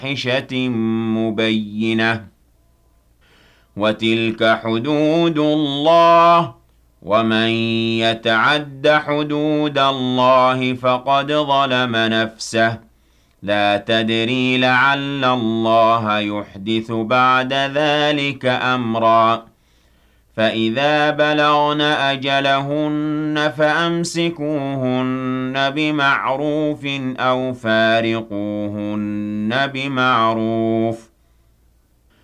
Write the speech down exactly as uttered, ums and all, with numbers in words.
فاحشة مبينة وتلك حدود الله ومن يتعد حدود الله فقد ظلم نفسه لا تدري لعل الله يحدث بعد ذلك أمرا فإذا بلغن أجلهن فأمسكوهن بمعروف أو فارقوهن بمعروف